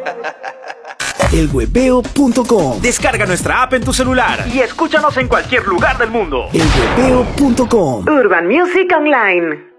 elhueveo.com. Descarga nuestra app en tu celular y escúchanos en cualquier lugar del mundo. elhueveo.com. Urban Music Online.